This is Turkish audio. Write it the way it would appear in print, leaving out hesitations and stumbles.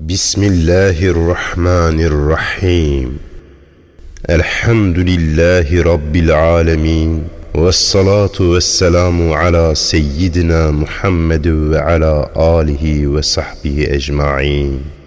Bismillahirrahmanirrahim. Elhamdülillahi Rabbil alemin. Vessalatu vesselamu ala seyyidina Muhammed ve ala alihi ve sahbihi ecma'in.